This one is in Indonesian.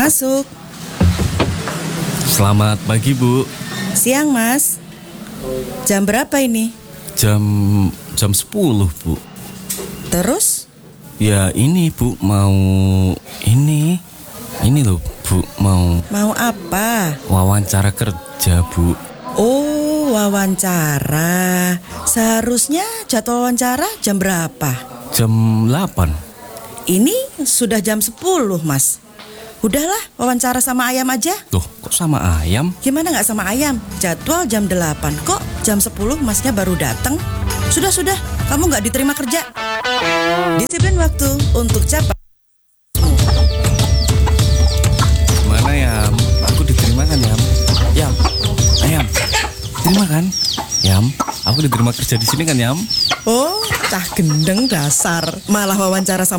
Masuk. Selamat pagi, Bu. Siang, Mas. Jam berapa ini? Jam 10, Bu. Terus? Ya ini, Bu, mau ini loh, Bu, Mau apa? wawancara kerja, Bu. Oh, wawancara. Seharusnya jadwal wawancara jam berapa? Jam 8. Ini sudah jam 10, Mas. Udahlah, wawancara sama ayam aja. Loh, kok sama ayam? Gimana nggak sama ayam? Jadwal jam 8. Kok jam 10 masnya baru datang? Sudah, kamu nggak diterima kerja. Disiplin waktu untuk capai. Mana, Yam? Aku diterima kan, Yam? Ayam, diterima kan? Yam, aku diterima kerja di sini kan, Yam? Oh, cah gendeng dasar. Malah wawancara sama